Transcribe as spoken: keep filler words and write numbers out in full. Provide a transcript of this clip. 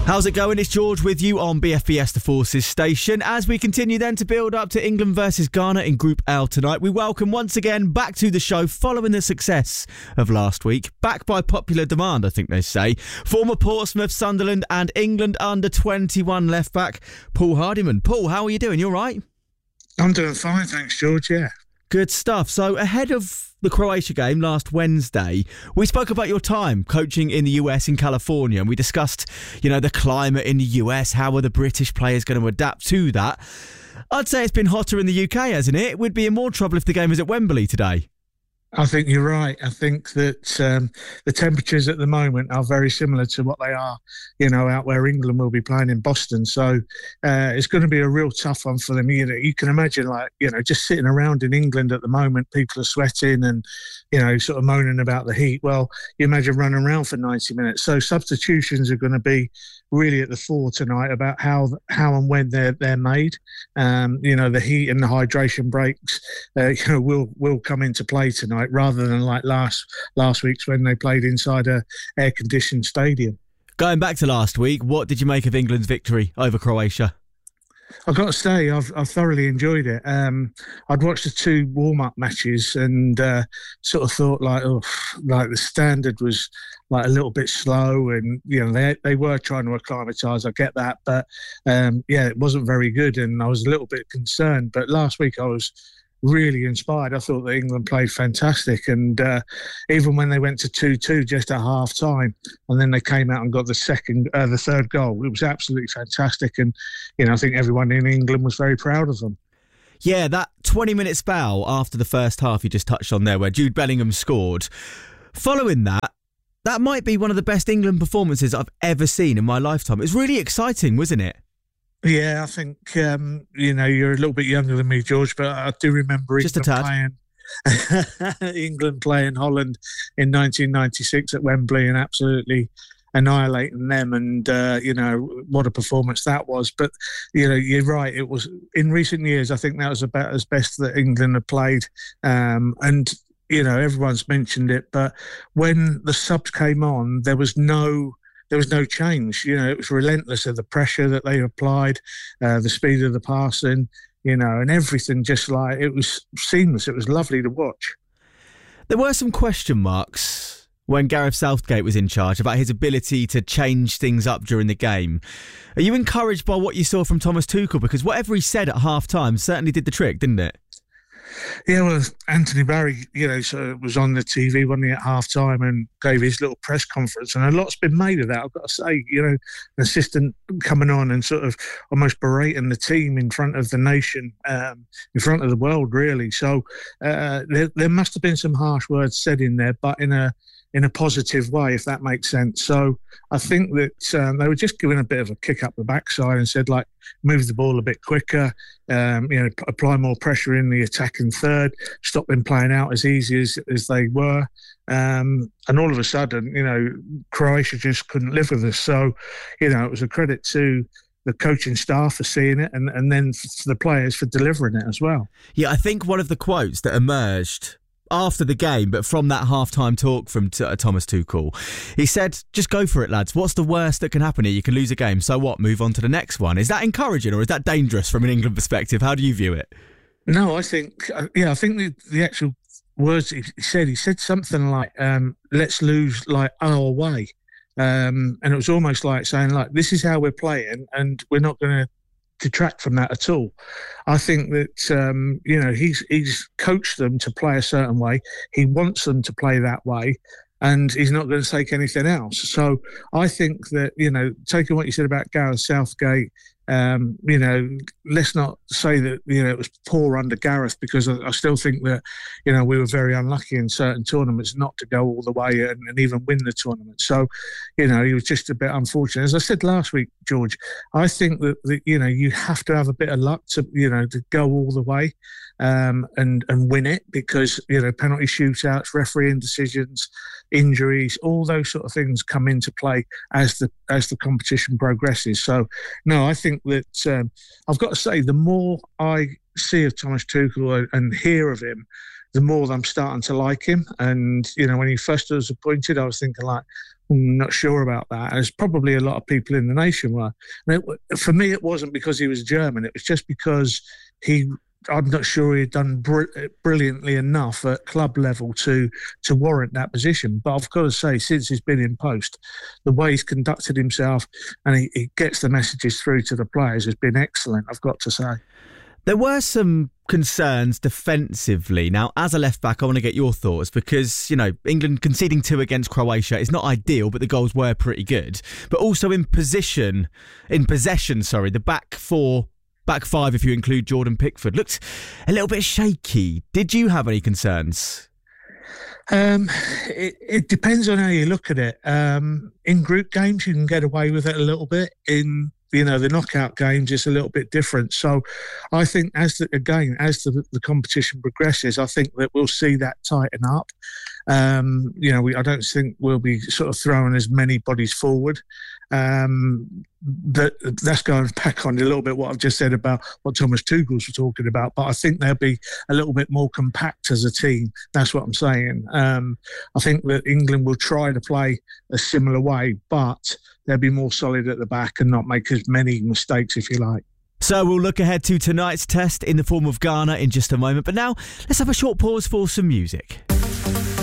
How's it going? It's George with you on B F B S The Forces station. As we continue then to build up to England versus Ghana in Group L tonight, we welcome once again back to the show following the success of last week. Back by popular demand, I think they say. Former Portsmouth, Sunderland and England under twenty-one left back, Paul Hardiman. Paul, how are you doing? You all right? I'm doing fine, thanks, George, yeah. Good stuff. So ahead of the Croatia game last Wednesday, we spoke about your time coaching in the U S in California, and we discussed, you know, the climate in the U S, how are the British players going to adapt to that. I'd say it's been hotter in the U K, hasn't it? We'd be in more trouble if the game was at Wembley today. I think you're right. I think that um, the temperatures at the moment are very similar to what they are, you know, out where England will be playing in Boston. So uh, it's going to be a real tough one for them. You know, you can imagine, like, you know, just sitting around in England at the moment, people are sweating and, you know, sort of moaning about the heat. Well, you imagine running around for ninety minutes. So substitutions are going to be really at the fore tonight about how how and when they're they're made. Um, you know, the heat and the hydration breaks, uh, you know, will will come into play tonight, rather than like last last week's when they played inside a air-conditioned stadium. Going back to last week, what did you make of England's victory over Croatia? I've got to say, I've, I've thoroughly enjoyed it. Um, I'd watched the two warm-up matches and uh, sort of thought, like, oh, like the standard was like a little bit slow, and you know they they were trying to acclimatise. I get that, but um, yeah, it wasn't very good, and I was a little bit concerned. But last week I was really inspired. I thought that England played fantastic, and uh, even when they went to two two just at half time, and then they came out and got the second, uh, the third goal, it was absolutely fantastic. And you know, I think everyone in England was very proud of them. Yeah, that twenty minute spell after the first half you just touched on there, where Jude Bellingham scored. Following that, that might be one of the best England performances I've ever seen in my lifetime. It was really exciting, wasn't it? Yeah, I think, um, you know, you're a little bit younger than me, George, but I do remember Just England playing England playing Holland in nineteen ninety-six at Wembley and absolutely annihilating them. And, uh, you know, what a performance that was. But, you know, you're right. It was in recent years, I think that was about as best that England had played. Um, and, you know, everyone's mentioned it, but when the subs came on, there was no... There was no change. You know, it was relentless of the pressure that they applied, uh, the speed of the passing, you know, and everything just like, it was seamless. It was lovely to watch. There were some question marks when Gareth Southgate was in charge about his ability to change things up during the game. Are you encouraged by what you saw from Thomas Tuchel? Because whatever he said at half-time certainly did the trick, didn't it? Yeah, well, Anthony Barry, you know, so was on the T V, wasn't he, at half time and gave his little press conference. And a lot's been made of that, I've got to say. You know, an assistant coming on and sort of almost berating the team in front of the nation, um, in front of the world, really. So uh, there, there must have been some harsh words said in there, but in a in a positive way, if that makes sense. So I think that um, they were just giving a bit of a kick up the backside and said, like, move the ball a bit quicker, um, you know, apply more pressure in the attacking third, stop them playing out as easy as, as they were. Um, and all of a sudden, you know, Croatia just couldn't live with us. So, you know, it was a credit to the coaching staff for seeing it, and, and then for the players for delivering it as well. Yeah, I think one of the quotes that emerged after the game, but from that half-time talk from t- uh, Thomas Tuchel, he said, just go for it, lads. What's the worst that can happen here? You can lose a game. So what? Move on to the next one. Is that encouraging or is that dangerous from an England perspective? How do you view it? No, I think, uh, yeah, I think the, the actual words he said, he said something like, um, let's lose like our way. Um, and it was almost like saying, like, this is how we're playing and we're not going to detract from that at all. I think that um, you know he's he's coached them to play a certain way. He wants them to play that way, and he's not going to take anything else. So I think that, you know, taking what you said about Gareth Southgate, um, you know, let's not say that, you know, it was poor under Gareth, because I, I still think that, you know, we were very unlucky in certain tournaments not to go all the way and, and even win the tournament. So, you know, he was just a bit unfortunate. As I said last week, George, I think that, that you know, you have to have a bit of luck to, you know, to go all the way um, and, and win it, because, you know, penalty shootouts, refereeing decisions, injuries, all those sort of things come into play as the as the competition progresses. So, no, I think that um, I've got to say, the more I see of Thomas Tuchel and hear of him, the more I'm starting to like him. And, you know, when he first was appointed, I was thinking, like, I'm not sure about that. There's probably a lot of people in the nation were. And it, for me, it wasn't because he was German. It was just because he. I'm not sure he had done br- brilliantly enough at club level to to warrant that position. But I've got to say, since he's been in post, the way he's conducted himself and he, he gets the messages through to the players has been excellent, I've got to say. There were some concerns defensively. Now, as a left-back, I want to get your thoughts because, you know, England conceding two against Croatia is not ideal, but the goals were pretty good. But also in position, in possession, sorry, the back four... Back five, if you include Jordan Pickford, looked a little bit shaky. Did you have any concerns? Um, it, it depends on how you look at it. Um, in group games, you can get away with it a little bit. In you know the knockout games, it's a little bit different. So, I think as the, again as the, the competition progresses, I think that we'll see that tighten up. Um, you know, we, I don't think we'll be sort of throwing as many bodies forward. Um, that that's going back on a little bit what I've just said about what Thomas Tuchel's was talking about, but I think they'll be a little bit more compact as a team. That's what I'm saying. Um, I think that England will try to play a similar way, but they'll be more solid at the back and not make as many mistakes, if you like. So we'll look ahead to tonight's test in the form of Ghana in just a moment, but now let's have a short pause for some music.